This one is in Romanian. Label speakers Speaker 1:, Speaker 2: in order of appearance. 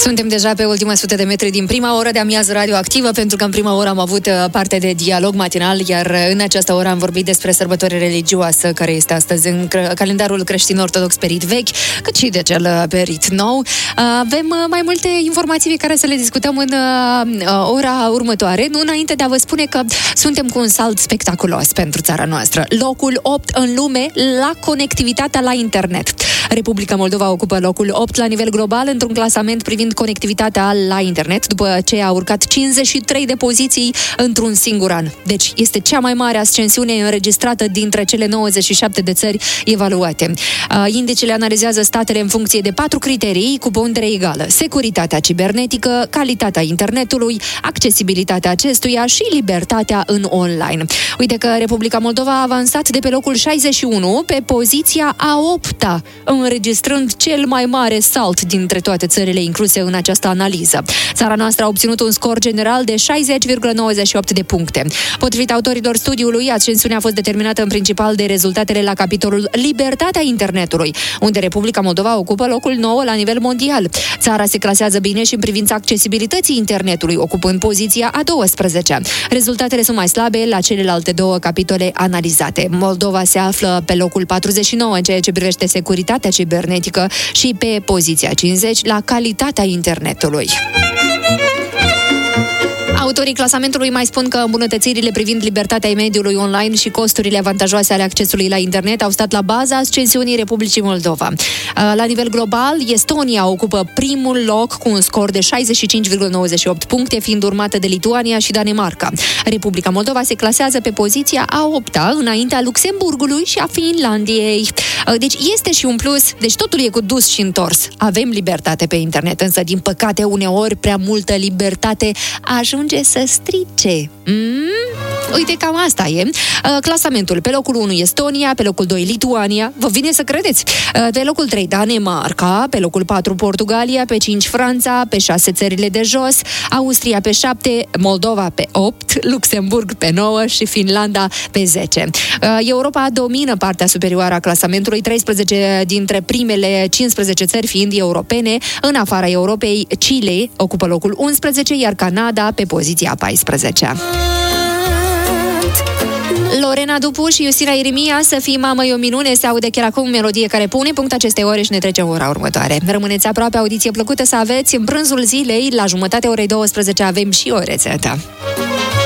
Speaker 1: Suntem deja pe ultima 100 de metri din prima oră de amiază radioactivă, pentru că în prima oră am avut parte de dialog matinal, iar în această oră am vorbit despre sărbătoare religioasă care este astăzi în calendarul creștin-ortodox pe rit vechi, cât și de cel pe rit nou. Avem mai multe informații pe care să le discutăm în ora următoare, nu înainte de a vă spune că suntem cu un salt spectaculos pentru țara noastră. Locul 8 în lume la conectivitatea la internet. Republica Moldova ocupă locul 8 la nivel global într-un clasament privind conectivitatea la internet, după ce a urcat 53 de poziții într-un singur an. Deci este cea mai mare ascensiune înregistrată dintre cele 97 de țări evaluate. Indicele analizează statele în funcție de 4 criterii cu pondere egală: securitatea cibernetică, calitatea internetului, accesibilitatea acestuia și libertatea în online. Uite că Republica Moldova a avansat de pe locul 61 pe poziția a 8-a, înregistrând cel mai mare salt dintre toate țările incluse în această analiză. Țara noastră a obținut un scor general de 60,98 de puncte. Potrivit autorilor studiului, ascensiunea a fost determinată în principal de rezultatele la capitolul Libertatea internetului, unde Republica Moldova ocupă locul 9 la nivel mondial. Țara se clasează bine și în privința accesibilității internetului, ocupând poziția a 12-a. Rezultatele sunt mai slabe la celelalte două capitole analizate. Moldova se află pe locul 49 în ceea ce privește securitatea cibernetică și pe poziția 50 la calitatea internetului. Autorii clasamentului mai spun că îmbunătățirile privind libertatea mediului online și costurile avantajoase ale accesului la internet au stat la baza ascensiunii Republicii Moldova. La nivel global, Estonia ocupă primul loc cu un scor de 65,98 puncte, fiind urmată de Lituania și Danemarca. Republica Moldova se clasează pe poziția a 8-a, înaintea Luxemburgului și a Finlandiei. Deci este și un plus, deci totul e cu dus și întors. Avem libertate pe internet, însă din păcate uneori prea multă libertate ajunge să strice. Uite, cam asta e. Clasamentul: pe locul 1 Estonia, pe locul 2 Lituania, vă vine să credeți, pe locul 3 Danemarca, pe locul 4 Portugalia, pe 5 Franța, pe 6 țările de jos, Austria pe 7, Moldova pe 8, Luxemburg pe 9 și Finlanda pe 10. Europa domină partea superioară a clasamentului, 13 dintre primele 15 țări fiind europene. În afara Europei, Chile ocupă locul 11, iar Canada pe poziția 14-a. Lorena Dupu și Iustina Irimia, Să fii mamă e o minune, se aude chiar acum, melodie care pune punct acestei ore și ne trecem ora următoare. Rămâneți aproape, audiție plăcută să aveți. În prânzul zilei, la jumătatea orei 12, avem și o rețetă.